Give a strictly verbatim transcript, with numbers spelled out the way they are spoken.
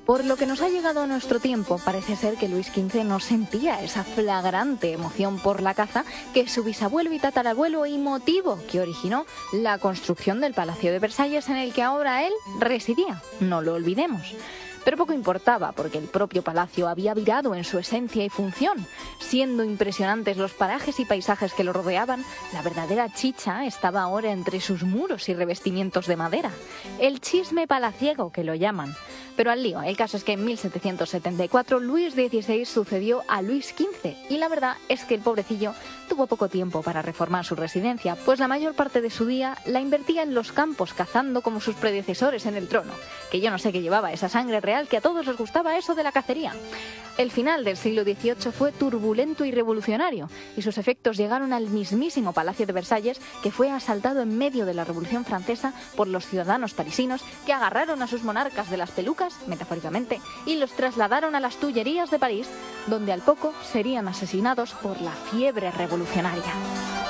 Por lo que nos ha llegado a nuestro tiempo, parece ser que Luis quince no sentía esa flagrante emoción por la caza que su bisabuelo y tatarabuelo, y motivo que originó la construcción del Palacio de Versalles en el que ahora él residía. No lo olvidemos. Pero poco importaba, porque el propio palacio había virado en su esencia y función. Siendo impresionantes los parajes y paisajes que lo rodeaban, la verdadera chicha estaba ahora entre sus muros y revestimientos de madera. El chisme palaciego, que lo llaman. Pero al lío, el caso es que en mil setecientos setenta y cuatro Luis dieciséis sucedió a Luis quince, y la verdad es que el pobrecillo tuvo poco tiempo para reformar su residencia, pues la mayor parte de su día la invertía en los campos cazando como sus predecesores en el trono, que yo no sé qué llevaba esa sangre real que a todos les gustaba eso de la cacería. El final del siglo dieciocho fue turbulento y revolucionario, y sus efectos llegaron al mismísimo Palacio de Versalles, que fue asaltado en medio de la Revolución Francesa por los ciudadanos parisinos, que agarraron a sus monarcas de las pelucas, metafóricamente, y los trasladaron a las Tullerías de París, donde al poco serían asesinados por la fiebre revolucionaria.